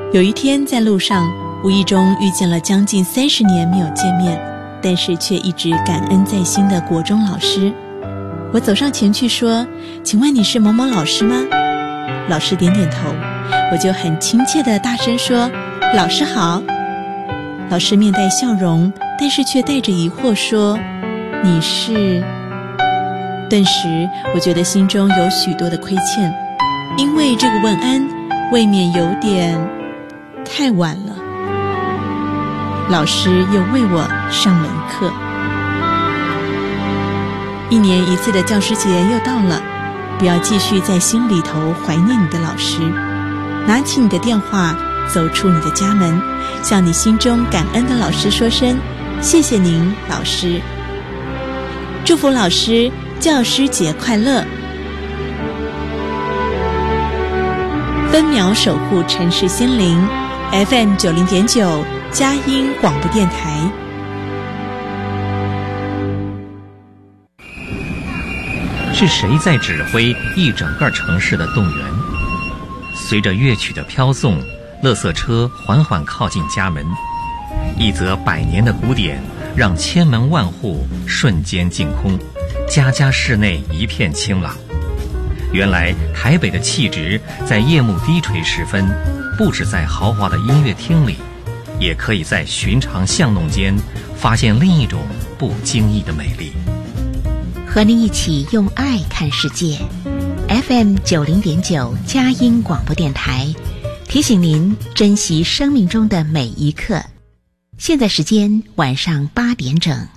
有一天在路上，无意中遇见了将近30年没有见面，但是却一直感恩在心的国中老师。我走上前去说：“请问你是某某老师吗？”老师点点头，我就很亲切地大声说：“老师好。”老师面带笑容，但是却带着疑惑说：“你是？”顿时我觉得心中有许多的亏欠，因为这个问安未免有点太晚了。老师又为我上了一课。1年1次的教师节又到了，不要继续在心里头怀念你的老师，拿起你的电话，走出你的家门，向你心中感恩的老师说声谢谢您，老师。祝福老师教师节快乐。分秒守护城市心灵 FM 90.9佳音广播电台。 是谁在指挥一整个城市的动员？随着乐曲的飘送，垃圾车缓缓靠近家门，一则100年的古典让千门万户瞬间净空，家家室内一片清朗。原来台北的气质在夜幕低垂时分，不只在豪华的音乐厅里，也可以在寻常巷弄间发现另一种不经意的美丽。 和您一起用爱看世界。 FM 90.9佳音广播电台提醒您珍惜生命中的每一刻。现在时间晚上8点整。